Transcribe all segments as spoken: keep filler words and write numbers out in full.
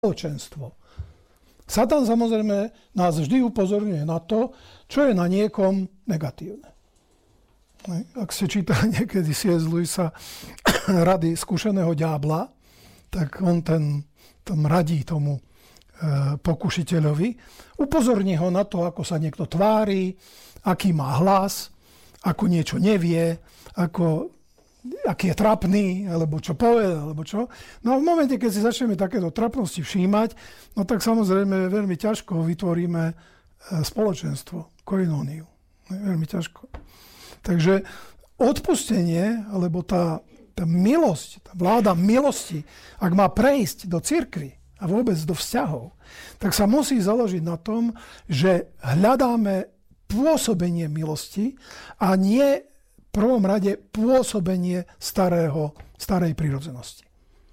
spoločenstvo. Satan samozrejme nás vždy upozorňuje na to, čo je na niekom negatívne. Ak ste čítali niekedy C S. Lewisa rady skúšeného ďábla, tak on ten, tam radí tomu e, pokušiteľovi, upozorní ho na to, ako sa niekto tvári, aký má hlas, ako niečo nevie, ako, aký je trapný, alebo čo povie, alebo čo. No a v momente, keď si začneme takéto trapnosti všímať, no tak samozrejme veľmi ťažko vytvoríme e, spoločenstvo, koinóniu. Veľmi ťažko. Takže odpustenie, alebo tá, tá milosť, tá vláda milosti, ak má prejsť do cirkvi a vôbec do vzťahov, tak sa musí založiť na tom, že hľadáme pôsobenie milosti a nie v prvom rade pôsobenie starého, starej prirodzenosti.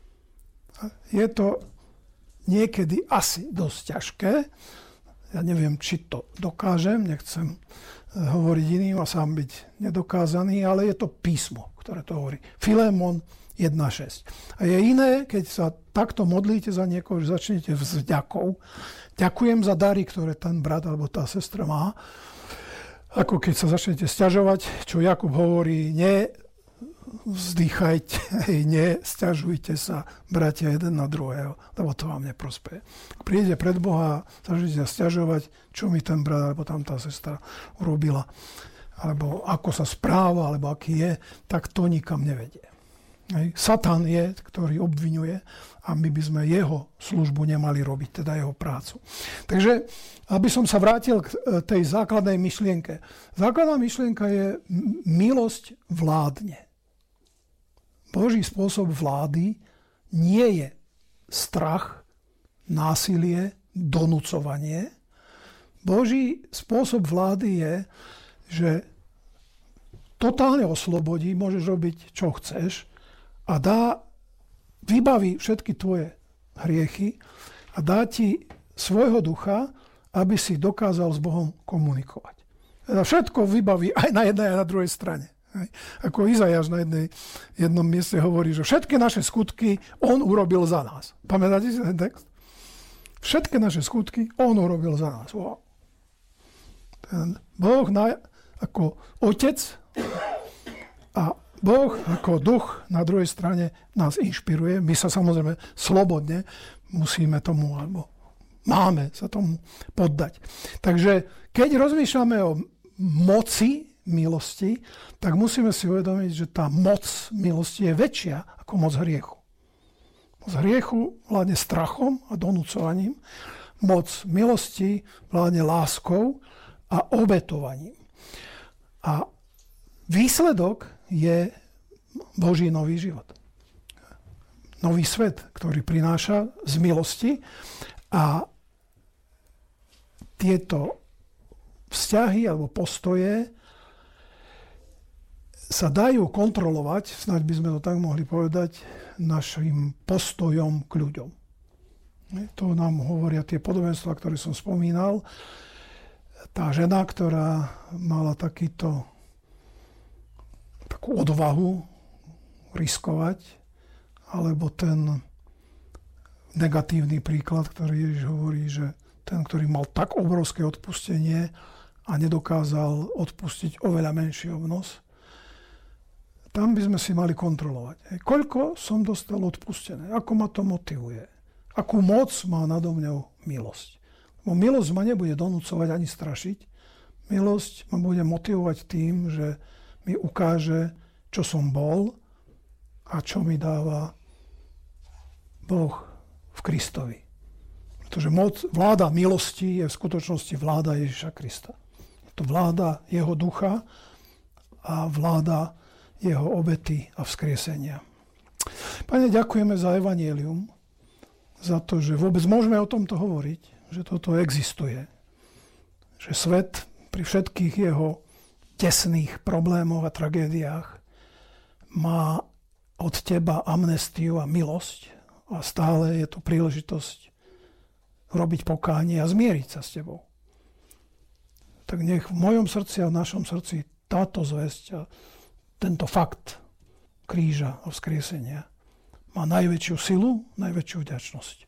Je to niekedy asi dosť ťažké. Ja neviem, či to dokážem, nechcem hovoriť iným a sám byť nedokázaný, ale je to písmo, ktoré to hovorí. Filémon jedna šesť. A je iné, keď sa takto modlíte za niekoho, že začnete s vďakou. Ďakujem za dary, ktoré ten brat alebo tá sestra má. Ako keď sa začnete sťažovať, čo Jakub hovorí, ne vzdychajte, nesťažujte sa, bratia, jeden na druhého, lebo to vám neprospeje. Ak prídete pred Boha a začnete sa sťažovať, čo mi ten brat alebo tam tá sestra urobila, alebo ako sa správa, alebo aký je, tak to nikam nevedie. Hej. Satan je, ktorý obviňuje a my by sme jeho službu nemali robiť, teda jeho prácu. Takže, aby som sa vrátil k tej základnej myšlienke. Základná myšlienka je milosť vládne. Boží spôsob vlády nie je strach, násilie, donúcovanie. Boží spôsob vlády je, že totálne oslobodí, môžeš robiť, čo chceš a dá, vybaví všetky tvoje hriechy a dá ti svojho ducha, aby si dokázal s Bohom komunikovať. Teda všetko vybaví aj na jednej, aj na druhej strane. Hej. Ako Izajáš na jednej, jednom mieste hovorí, že všetky naše skutky on urobil za nás. Pamätáte si ten text? Všetky naše skutky on urobil za nás. Wow. Ten Boh na, ako otec a Boh ako duch na druhej strane nás inšpiruje. My sa samozrejme slobodne musíme tomu, alebo máme sa tomu poddať. Takže keď rozmýšľame o moci milosti, tak musíme si uvedomiť, že tá moc milosti je väčšia ako moc hriechu. Moc hriechu vládne strachom a donúcovaním. Moc milosti vládne láskou a obetovaním. A výsledok je Boží nový život. Nový svet, ktorý prináša z milosti a tieto vzťahy alebo postoje sa dajú kontrolovať, snáď by sme to tak mohli povedať, našim postojom k ľuďom. To nám hovoria tie podobenstvá, ktoré som spomínal. Tá žena, ktorá mala takýto, takú odvahu riskovať, alebo ten negatívny príklad, ktorý Ježiš hovorí, že ten, ktorý mal tak obrovské odpustenie a nedokázal odpustiť oveľa menší obnos, tam by sme si mali kontrolovať. Koľko som dostal odpustené? Ako ma to motivuje? Akú moc má nado mňou milosť? Bo milosť ma nebude donúcovať ani strašiť. Milosť ma bude motivovať tým, že mi ukáže, čo som bol a čo mi dáva Boh v Kristovi. Pretože moc, vláda milosti je v skutočnosti vláda Ježiša Krista. Je to vláda jeho ducha a vláda jeho obety a vzkriesenia. Pane, ďakujeme za evanjelium, za to, že vôbec môžeme o tomto hovoriť, že toto existuje. Že svet pri všetkých jeho tesných problémoch a tragédiách má od teba amnestiu a milosť a stále je tu príležitosť robiť pokánie a zmieriť sa s tebou. Tak nech v mojom srdci a v našom srdci táto zvesť a tento fakt kríža a vzkriesenia má najväčšiu silu, najväčšiu vďačnosť.